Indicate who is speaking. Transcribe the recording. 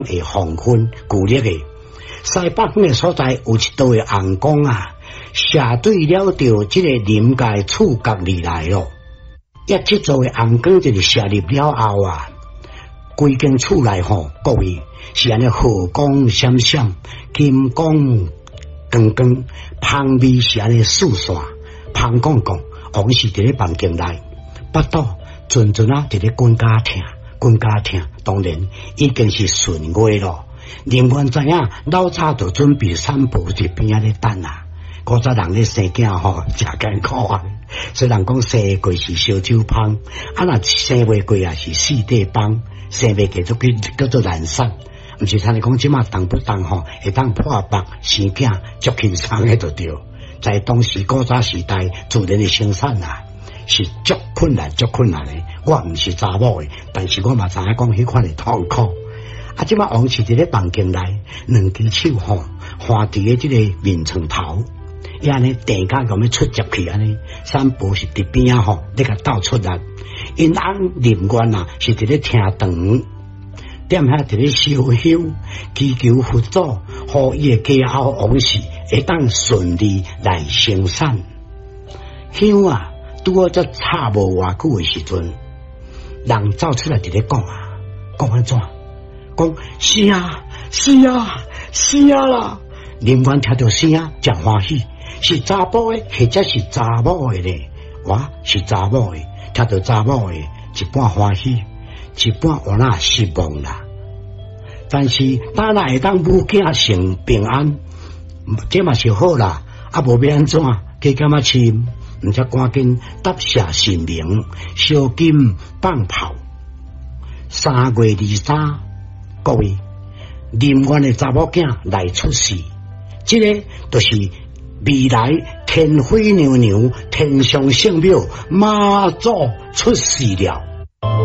Speaker 1: 的黄昏，旧历的西北方的所在有一道的红光啊，射对了着这个临界厝角而来咯。一这座的红光就是射入了后啊，规间厝内各位是安尼火光闪闪，金光光光，香味是安尼四散，香光光，王是伫咧房间内，巴肚阵阵啊，伫咧滚家疼。当然已经是顺月咯。林元知影老早就准备散步一边仔咧等啊。古早人咧生囝真艰苦啊。虽然讲生过是烧酒芳，若生未过也是四地帮，生未过叫做难产。毋是像你讲即马动不动会当破腹生囝，足轻松诶就对。在当时古早时代，自然的生产啊。是足困难诶！我毋是查某诶，但是我嘛知影讲迄款诶痛苦。啊，即摆王是伫咧房间内，两只手划伫咧即个面床头，伊安尼突然间咁样出接去安尼，散步是伫边啊你甲斗出来。因翁林元啊是伫咧听堂，踮遐伫咧烧香，祈求佛祖，互伊诶家后王氏会当顺利来生产。香啊！拄好则差无偌久诶时阵，人走出来伫咧讲啊，讲安怎？讲是啊啦！林元听到声真欢喜，是查甫诶，或者是查某诶咧？我是查某诶，听到查某诶，一半欢喜，一半我那失望啦。但是当然会当母囝成平安，这嘛是好啦。啊，无要安怎？加减啊深。毋则赶紧答谢神明，烧金放炮。3月23，各位，林元的查某囝来出世，这个就是未来天妃娘娘天上圣庙妈祖出世了。